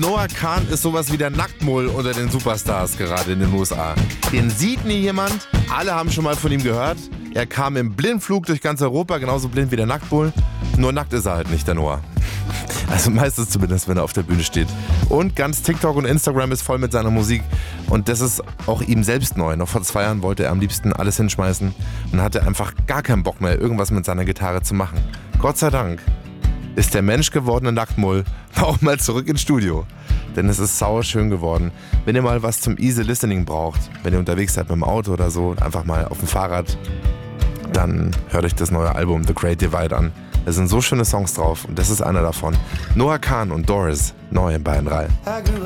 Noah Kahan ist sowas wie der Nacktmull unter den Superstars gerade in den USA. Den sieht nie jemand, alle haben schon mal von ihm gehört. Er kam im Blindflug durch ganz Europa, genauso blind wie der Nacktmull. Nur nackt ist er halt nicht, der Noah. Also meistens zumindest, wenn er auf der Bühne steht. Und ganz TikTok und Instagram ist voll mit seiner Musik. Und das ist auch ihm selbst neu. Noch vor 2 Jahren wollte er am liebsten alles hinschmeißen und hatte einfach gar keinen Bock mehr, irgendwas mit seiner Gitarre zu machen. Gott sei Dank ist der menschgewordene Nacktmull auch mal zurück ins Studio. Denn es ist sauer schön geworden. Wenn ihr mal was zum Easy Listening braucht, wenn ihr unterwegs seid mit dem Auto oder so, einfach mal auf dem Fahrrad, dann hört euch das neue Album The Great Divide an. Da sind so schöne Songs drauf und das ist einer davon. Noah Kahan und Doris, neu in Bayern 3.